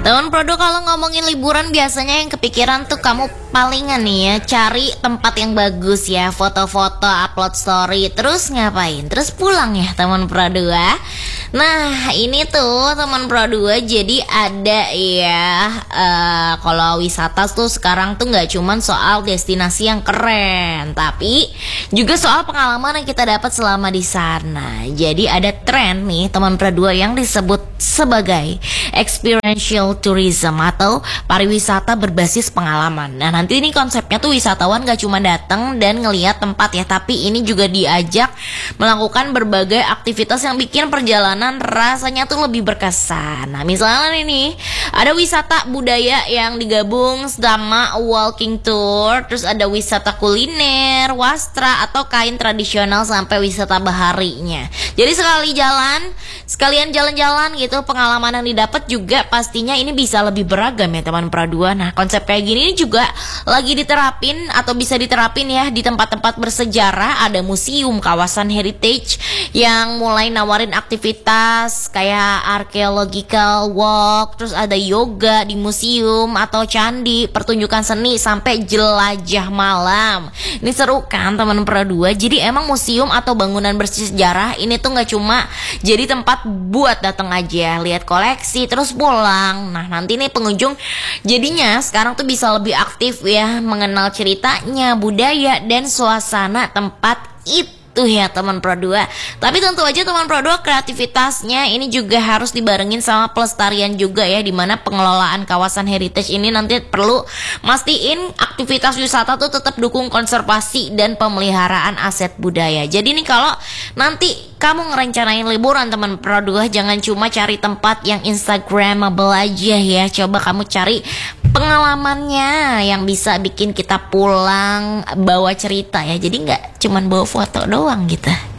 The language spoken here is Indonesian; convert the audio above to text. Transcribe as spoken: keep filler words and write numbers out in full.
Teman Prodo, kalau ngomongin liburan biasanya yang kepikiran tuh kamu palingan nih ya cari tempat yang bagus ya, foto-foto, upload story, terus ngapain? Terus pulang ya teman Prodo ya. Nah ini tuh teman Prodo, jadi ada ya uh, kalau wisata tuh sekarang tuh nggak cuman soal destinasi yang keren, tapi juga soal pengalaman yang kita dapat selama di sana. Jadi ada tren nih teman Prodo yang disebut sebagai experiential tourism atau pariwisata berbasis pengalaman. Nah nanti ini konsepnya tuh wisatawan gak cuma datang dan ngelihat tempat ya, tapi ini juga diajak melakukan berbagai aktivitas yang bikin perjalanan rasanya tuh lebih berkesan. Nah misalnya ini ada wisata budaya yang digabung sama walking tour, terus ada wisata kuliner, wastra atau kain tradisional sampai wisata baharinya. Jadi sekali jalan, sekalian jalan-jalan gitu, pengalaman yang didapat juga pastinya ini bisa lebih beragam ya teman Pradua. Nah konsep kayak gini juga lagi diterapin atau bisa diterapin ya di tempat-tempat bersejarah. Ada museum, kawasan heritage yang mulai nawarin aktivitas kayak archaeological walk, terus ada yoga di museum atau candi, pertunjukan seni sampai jelajah malam. Ini seru kan teman Pradua. Jadi emang museum atau bangunan bersejarah ini tuh nggak cuma jadi tempat buat datang aja, lihat koleksi terus pulang. Nah nanti nih pengunjung jadinya sekarang tuh bisa lebih aktif ya, mengenal ceritanya, budaya dan suasana tempat itu ya teman Produa. Tapi tentu aja teman Produa, kreativitasnya ini juga harus dibarengin sama pelestarian juga ya, dimana pengelolaan kawasan heritage ini nanti perlu mastiin aktivitas wisata tuh tetap dukung konservasi dan pemeliharaan aset budaya. Jadi nih kalau nanti kamu ngerencanain liburan teman Produa, jangan cuma cari tempat yang instagramable aja ya, coba kamu cari pengalamannya yang bisa bikin kita pulang bawa cerita ya, jadi nggak cuman bawa foto doang gitu.